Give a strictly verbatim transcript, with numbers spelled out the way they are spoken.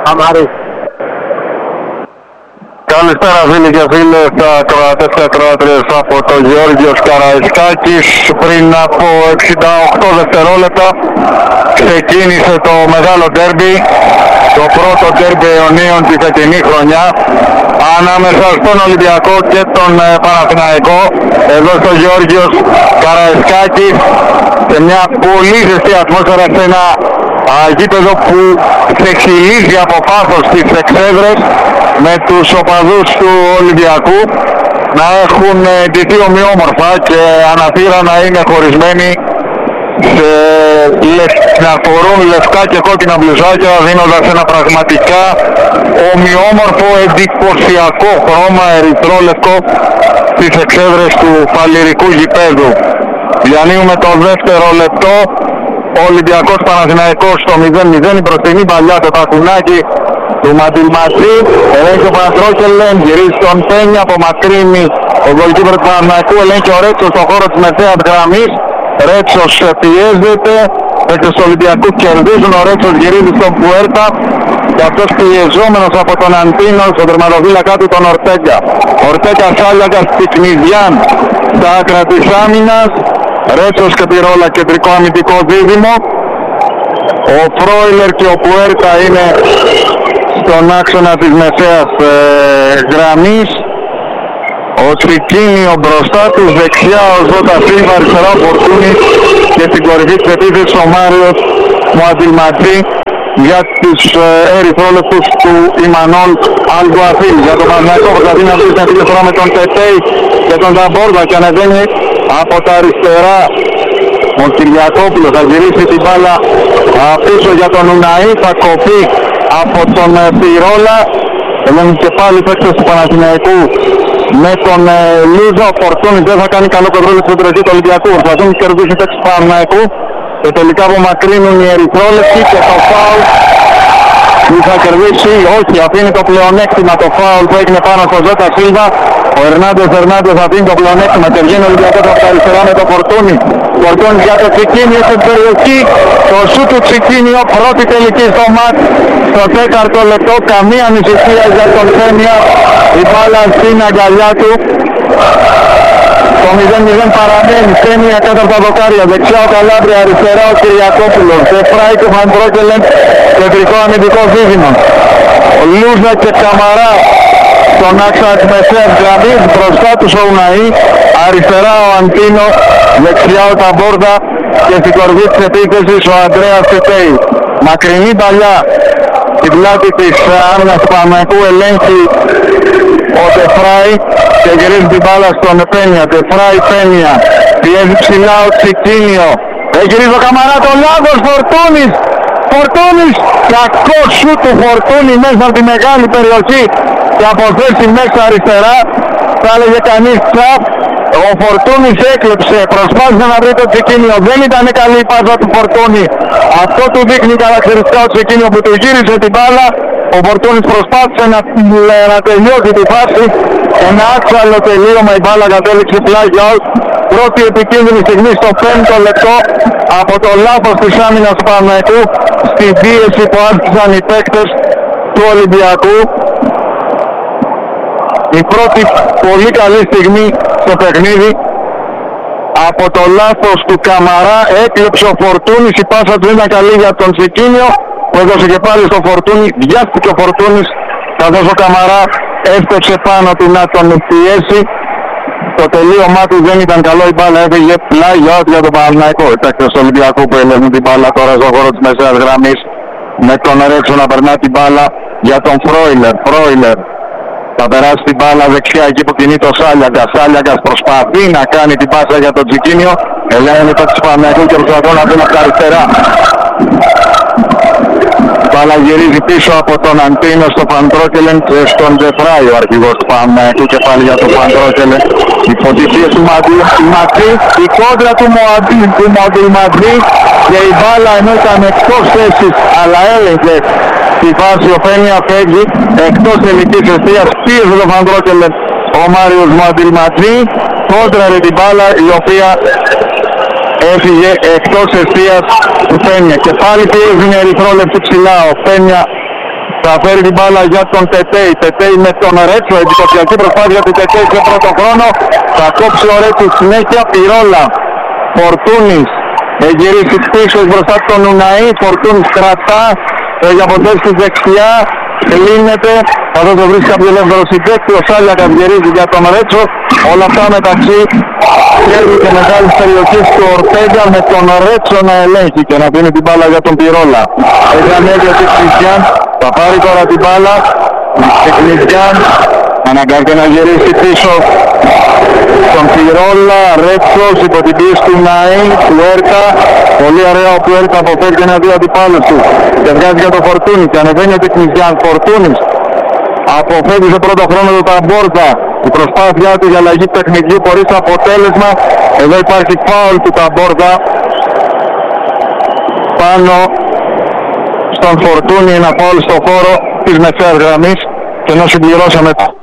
Αμαρή. Καλησπέρα φίλοι και φίλες, ακροατές και ακροάτριες από το Γεώργιος Καραϊσκάκης. Πριν από εξήντα οκτώ δευτερόλεπτα ξεκίνησε το μεγάλο ντέρμπι, το πρώτο ντέρμπι αιωνίων τη φετινή χρονιά, ανάμεσα στον Ολυμπιακό και τον ε, Παναθηναϊκό, εδώ στο Γεώργιος Καραϊσκάκης, σε μια πολύ ζεστή ατμόσφαιρα, σε ένα α, γήπεδο που ξεχυλίζει από πάθος τις εξέδρες, με τους οπαδούς του Ολυμπιακού να έχουν ντυθεί ομοιόμορφα και αναφύρα να είναι χωρισμένοι σε λευ... να φορούν λευκά και κόκκινα μπλουζάκια, δίνοντας ένα πραγματικά ομοιόμορφο εντυπωσιακό χρώμα ερυθρόλευκο στις εξέδρες του παλιρικού γηπέδου. Διανύουμε το δεύτερο λεπτό. Ο Ολυμπιακός Παναθηναϊκός στο μηδέν μηδέν, η μπροστινή παλιά το τακουνάκι του Μαντιλματζή, ελέγχει ο Παντρόκελεν, γυρίζει στον Πένια, απομακρύνει ο γκολκίπερ του Παναθηναϊκού, ελέγχει ο Ρέτσος στον χώρο της μεσαίας γραμμής, Ρέτσος πιέζεται, παίκτες του Ολυμπιακού κερδίζουν, ο Ρέτσος γυρίζει στον Πουέρτα και αυτός πιεζόμενος από τον Αντίνο, στον τερματοφύλακα του τον Ορτέγκα. Ορτέγκα Σάλιακας Πικνιδιάν στα άκρα της άμυνας, Ρέτσος και Πυρόλα κεντρικό αμυντικό δίδυμο. Ο Φρόιλερ και ο Πουέρτα είναι στον άξονα της μεσαίας ε, γραμμής. Ο Τσικίνιο μπροστά τους, δεξιά ο Ζώτα Σίλβα, αριστερά ο Φορτούνης και στην κορυφή της επίθεσης ο Μάριος Μουαντιλματζή για τους ε, ερυθρόλεπτους του Ιμανόλ Αλγκουαθίλ. Για τον Παναθηναϊκό προσπαθεί να βρει την επίθεση με τον Τετέι και τον Ταμπόρδα και ανεβαίνει από τα αριστερά. Ο Κυριακόπουλος θα γυρίσει την μπάλα πίσω για τον Ουναή, θα κοπεί από τον Πυρόλα. Ελέγχει και πάλι παίκτες του Παναθηναϊκού με τον ε, Λίζο. Ο Φορτούνης δεν θα κάνει καλό κοντρόλ στην τροχή του Ολυμπιακού. Προσπαθούν να κερδίσουν παίκτες του Παναθηναϊκού και τελικά απομακρύνουν οι ερυθρόλεπτοι και το φάουλ που θα κερδίσει, όχι, αφήνει το πλεονέκτημα, το φάουλ που έγινε πάνω στο Ζώτα Σίλβα. Ο Ερνάντες Ερνάντες αφήνει το πλεονέκτημα και βγαίνει ο Ολυμπιακός από τα αριστερά με το Φορτούνη. Φορτούνης για το Τσικίνιο στην περιοχή, το σου του Τσικίνιο, πρώτη τελική στο μάτς στο τέταρτο λεπτό, καμία ανησυχία για τον Φένια, η μπάλα στην αγκαλιά του. Το μηδέν μηδέν παραμένει, Φένια κάτω από τα δοκάρια, δεξιά ο Καλάμπρια, αριστερά ο Κυριακόπουλος, Δεφράι και Φαντρόκελεν, κεντρικό αμυντικό δίδυμο. Ο Λούζα και Καμαρά στον άξονα της μεσαίας γραμμής, μπροστά τους ο Ουναή, αριστερά ο Αντίνο, δεξιά ο Ταμπόρδα και στην κορυφή της επίθεσης ο Αντρέας Τετέι. Μακρινή παλιά στην πλάτη της άμυνας του Παναθηναϊκού, ελέγχει ο Τεφράι και γυρίζει την μπάλα στον Πένια. Τεφράι Πένια, πιέζει ψηλά ο Τσικίνιο, γυρίζει ο Καμαρά, το λάθος, Φορτούνης, Φορτούνης, κακό σου του Φορτούνη μέσα από τη μεγάλη περιοχή και από θέση μέσα αριστερά, θα έλεγε κανείς τσαπ. Ο Φορτούνης έκλεψε, προσπάθησε να βρει το Τσικίνιο, δεν ήταν καλή η πάσα του Φορτούνη. Αυτό του δείχνει χαρακτηριστικά ο Τσικίνιο που του γύρισε την μπάλα. Ο Φορτούνης προσπάθησε να, να τελειώσει τη φάση, ένα άξαλο τελείωμα, η μπάλα κατέληξε πλάγια ως πρώτη επικίνδυνη στιγμή στο πέμπτο λεπτό από το λάθος της άμυνας του Παναθηναϊκού στην πίεση που άσκησαν οι παίκτες του Ολυμπιακού. Η πρώτη πολύ καλή στιγμή στο παιχνίδι. Από το λάθος του Καμαρά έκλεψε ο Φορτούνης, η πάσα του ήταν καλή για τον Τσικίνιο που έδωσε και πάλι στο Φορτούνη, βιάστηκε ο Φορτούνης καθώς ο Καμαρά έφτιαξε πάνω του να τον πιέσει. Το τελείωμά του δεν ήταν καλό, η μπάλα έφυγε πλάγια για τον Παναθηναϊκό. Οι παίκτες του Ολυμπιακού που ελέγχουν την μπάλα τώρα στον χώρο της μεσαίας γραμμής με τον Ρέτσο να περνά την μπάλα για τον Φρόιλερ. Φρόιλερ θα περάσει την μπάλα δεξιά εκεί που κινεί το Σάλιακας. Σάλιακας προσπαθεί να κάνει την πάσα για τον Τσικίνιο. Ελέγχουν οι παίκτες του Παναθηναϊκού και προσπαθούν να δουν από τα αριστερά. Η μπάλα γυρίζει πίσω από τον Αντίνο στο Παντρόκελεν και στον Τζεφράι, ο αρχηγός του Παναθηναϊκού, και πάλι για τον Παντρόκελεν. Η φωτισία του Ματζή, η κόντρα του Μοντιλματζή και η μπάλα ενώ ήταν εκτός θέσης αλλά έλεγχε τη φάση. Ο Φένια φεύγει εκτός τελικής εστίας, πίεζε τον Παντρόκελεν ο Μάριος Μοντιλματζή, κόντραρε την μπάλα η οποία έφυγε εκτός εστίας του Πένια και πάλι πιέζουν ερυθρόλεπτοι ψηλά. Ο Πένια Μεταφέρει την μπάλα για τον Τετέι. Τετέι με τον Ρέτσο. Εντυπωσιακή προσπάθεια του Τετέι σε πρώτο χρόνο. Θα κόψει ο Ρέτσος συνέχεια. Πυρόλα. Φορτούνης. Έχει γυρίσει πίσω μπροστά τον Ουναή. Φορτούνης κρατά. Έχει αποτέλεσει δεξιά. Κλείνεται. Θα δω το βρίσκει από το ελεύθερο συμπέκτη. Ο Σάλια καυγερίζει για τον Ρέτσο. Όλα αυτά μεταξύ κέρδη και μεγάλης περιοχής του Ορτέγκα με τον Ρέτσο να ελέγχει και να δίνει την μπάλα για τον Πυρόλα. Έχει ανέβει ο Τικνιζιάν. Θα πάρει τώρα την μπάλα. Τικνιζιάν αναγκάζεται να γυρίσει πίσω στον Πυρόλα. Ρέτσος υπό την πίεση του Ναή, του Έρκα. Πολύ ωραία ο Έρκα αποφεύγει ένα-δύο αντιπάλους του και βγάζει για το Φορτούνη και ανεβαίνει ο Τικνιζιάν. Φορτούνης αποφεύγει σε πρώτο χρόνο του Ταμπόρτα. Η προσπάθειά του για αλλαγή παιχνιδιού χωρίς αποτέλεσμα. Εδώ υπάρχει φάουλ του Ταμπόρτα πάνω στον Φορτούνη, ένα φάουλ στο χώρο της μεσαίας γραμμής και ενώ συμπληρώσαμε